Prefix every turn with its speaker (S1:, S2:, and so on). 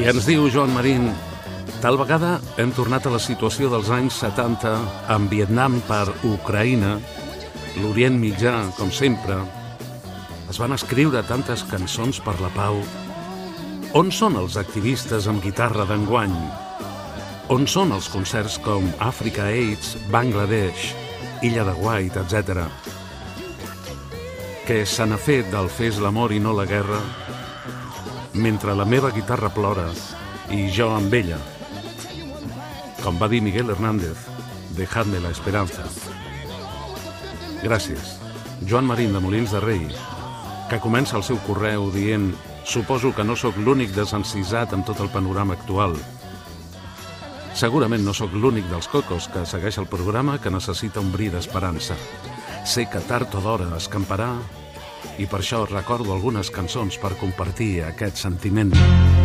S1: I ens diu Joan Marín: tal vegada hem tornat a la situació dels anys 70 amb Vietnam per Ucraïna, l'Orient Mitjà, com sempre. Es van escriure tantes cançons per la pau. On són els activistes amb guitarra d'enguany? On són els concerts com Africa AIDS, Bangladesh, Illa de White, etc.? Què se n'ha fet del fes l'amor i no la guerra? Mentre la meva guitarra plora i jo amb ella. Com va dir Miguel Hernández, dejadme la esperanza. Gràcies. Joan Marín, de Molins de Rei, que comença el seu correu dient: suposo que no sóc l'únic desencisat amb tot el panorama actual. Segurament no sóc l'únic dels cocos que segueix el programa que necessita un bri d'esperança. Sé que tard o d'hora escamparà i per això recordo algunes cançons per compartir aquest sentiment.